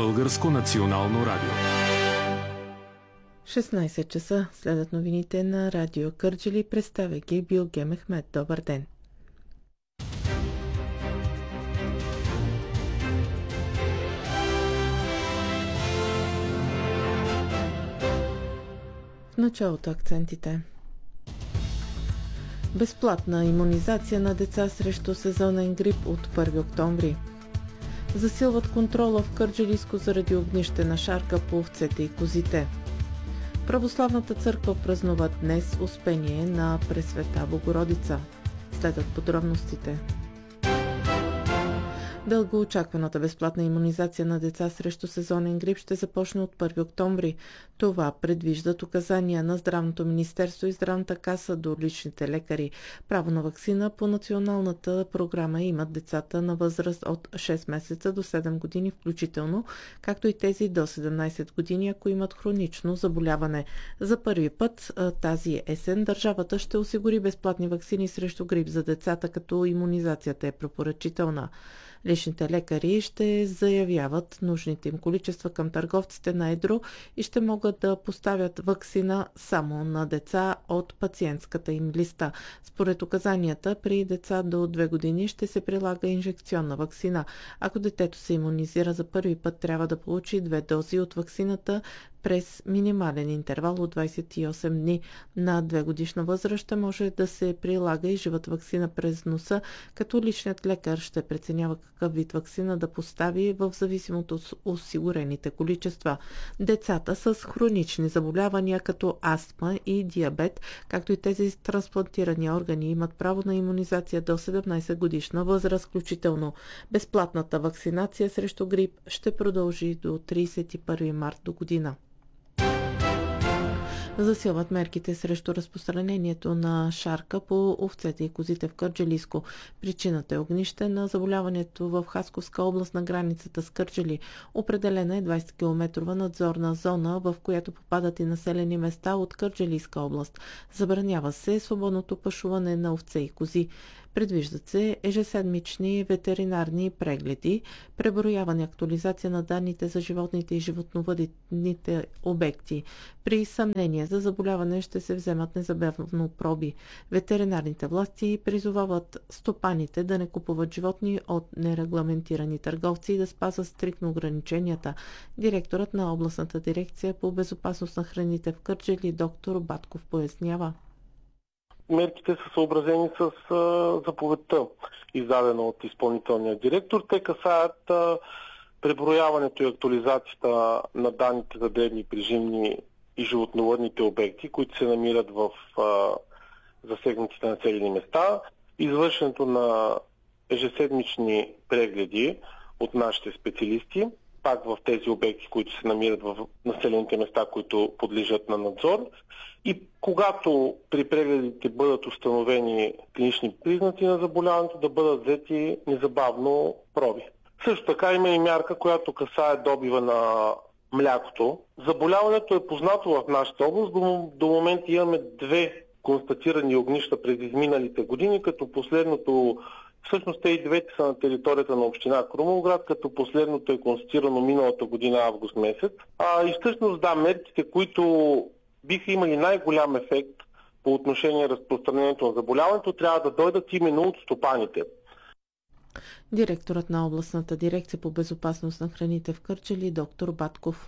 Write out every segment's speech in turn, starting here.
Българско национално радио. 16 часа следват новините на Радио Кърджали, представя ги Билге Мехмед. Добър ден! В началото акцентите. Безплатна имунизация на деца срещу сезонен грип от 1 октомври. Засилват контрола в Кърджалийско заради огнище на шарка по овцете и козите. Православната църква празнува днес Успение на Пресвета Богородица. Следват подробностите. Дългоочакваната безплатна имунизация на деца срещу сезонен грип ще започне от 1 октомври. Това предвиждат указания на Здравното министерство и Здравната каса до личните лекари. Право на ваксина по националната програма имат децата на възраст от 6 месеца до 7 години включително, както и тези до 17 години, ако имат хронично заболяване. За първи път тази есен държавата ще осигури безплатни ваксини срещу грип за децата, като имунизацията е препоръчителна. Личните лекари ще заявяват нужните им количества към търговците на едро и ще могат да поставят ваксина само на деца от пациентската им листа. Според указанията, при деца до 2 години ще се прилага инжекционна ваксина. Ако детето се имунизира за първи път, трябва да получи 2 дози от ваксината през минимален интервал от 28 дни. На 2 годишна възраст ще може да се прилага и живата ваксина през носа, като личният лекар ще преценява какъв вид ваксина да постави в зависимост от осигурените количества. Децата с хронични заболявания като астма и диабет, както и тези с трансплантирани органи, имат право на имунизация до 17 годишна възраст включително. Безплатната вакцинация срещу грип ще продължи до 31 март до година. Засилват мерките срещу разпространението на шарка по овцете и козите в Кърджалийско. Причината е огнище на заболяването в Хасковска област на границата с Кърджали. Определена е 20-километрова надзорна зона, в която попадат и населени места от Кърджалийска област. Забранява се свободното пашуване на овце и кози. Предвиждат се ежеседмични ветеринарни прегледи, преброяване и актуализация на данните за животните и животновъдните обекти. При съмнение за заболяване ще се вземат незабавно проби. Ветеринарните власти призовават стопаните да не купуват животни от нерегламентирани търговци и да спазват стриктно ограниченията. Директорът на областната дирекция по безопасност на храните в Кърджали доктор Батков пояснява. Мерките са съобразени с заповедта, издадена от изпълнителния директор. Те касаят преброяването и актуализацията на данните за дребни преживни и животновъдните обекти, които се намират в засегнатите населени места, извършването на ежеседмични прегледи от нашите специалисти, пак в тези обекти, които се намират в населените места, които подлежат на надзор. И когато при прегледите бъдат установени клинични признаци на заболяването, да бъдат взети незабавно проби. Също така има и мярка, която касае добива на млякото. Заболяването е познато в нашата област. До момента имаме 2 констатирани огнища през изминалите години, като последното, всъщност те и двете са на територията на община Крумовград, като последното е констатирано миналата година август месец. И всъщност мерките, които биха имали най-голям ефект по отношение разпространението на заболяването, трябва да дойдат именно от стопаните. Директорът на областната дирекция по безопасност на храните в Кърджали доктор Батков.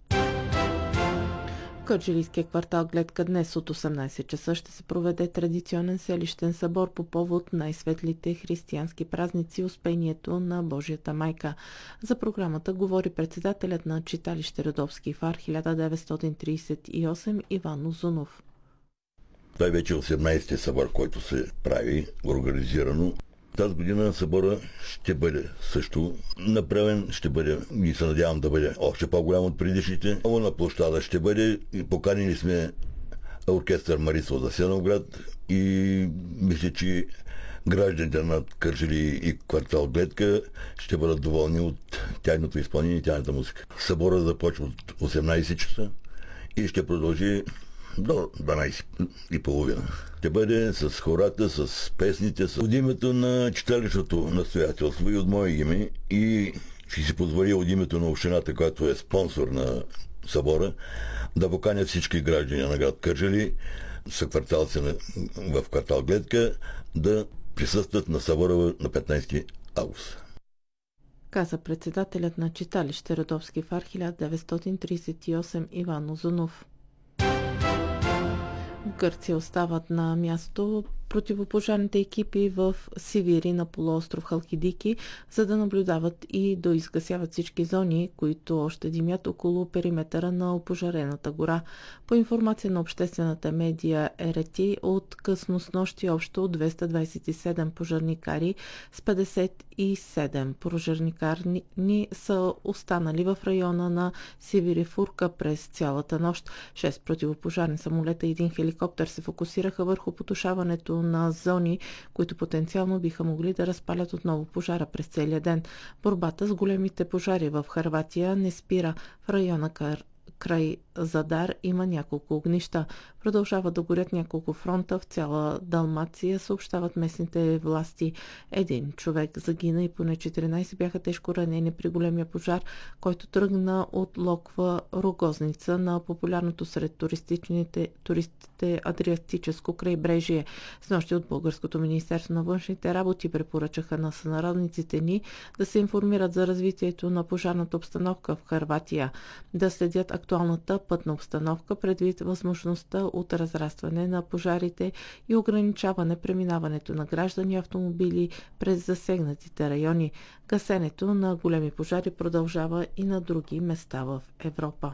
В Кърджалийския квартал Гледка днес от 18 часа ще се проведе традиционен селищен събор по повод най-светлите християнски празници Успението на Божията майка. За програмата говори председателят на читалище Родопски фар 1938 Иван Озунов. Това е вече 18-ти събор, който се прави организирано. Тази година събора ще бъде също направен, ще бъде, и се надявам да бъде още по-голям от предишните. Много на площада ще бъде, поканили сме оркестър Марица от Асеновград и мисля, че гражданите на Кърджали и квартал Гледка ще бъдат доволни от тяхното изпълнение и тяхната музика. Събора започва от 18 часа и ще продължи до 12:30. Ще бъде с хората, с песните, с от името на читалищното настоятелство и от мое име и ще си позволи от името на общината, която е спонсор на събора, да поканя всички граждани на град Кърджали, съкварталци в квартал Гледка, да присъстват на събора на 15 август. Каза председателят на читалище Родовски фар 1938 Иван Озунов. В Гърция остават на място противопожарните екипи в Сивири на полуостров Халкидики, за да наблюдават и доизгасяват всички зони, които още димят около периметъра на опожарената гора. По информация на обществената медия Ерети, от късно снощи общо 227 пожарникари с 57 пожарникарни са останали в района на Сивири Фурка през цялата нощ. 6 противопожарни самолета и един хеликоптер се фокусираха върху потушаването на зони, които потенциално биха могли да разпалят отново пожара през целия ден. Борбата с големите пожари в Хърватия не спира. В района край Задар има няколко огнища. Продължават да горят няколко фронта в цяла Далмация, съобщават местните власти. Един човек загина и поне 14 бяха тежко ранени при големия пожар, който тръгна от Локва Рогозница на популярното сред туристите Адриатическо крайбрежие. Снощи от Българското министерство на външните работи препоръчаха на сънародниците ни да се информират за развитието на пожарната обстановка в Хърватия, да следят актуалната пътна обстановка предвид възможността от разрастване на пожарите и ограничаване преминаването на граждани и автомобили през засегнатите райони. Гасенето на големи пожари продължава и на други места в Европа.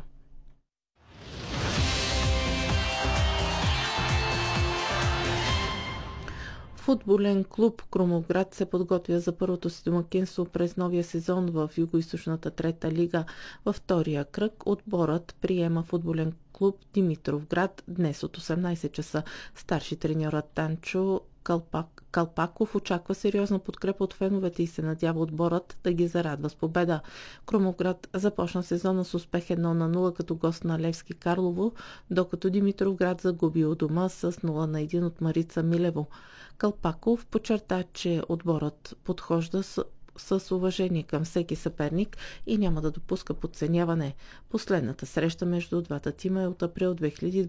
Футболен клуб Крумовград се подготвя за първото си домакинство през новия сезон в Югоизточната трета лига. Във втория кръг отборът приема футболен клуб Димитровград днес от 18 часа. Старши треньорът Танчо Калпаков очаква сериозна подкрепа от феновете и се надява отборът да ги зарадва с победа. Крумовград започна сезона с успех 1-0 като гост на Левски Карлово, докато Димитровград загуби у дома с 0-1 от Марица Милево. Калпаков подчерта, че отборът подхожда с уважение към всеки съперник и няма да допуска подценяване. Последната среща между двата тима е от април 2020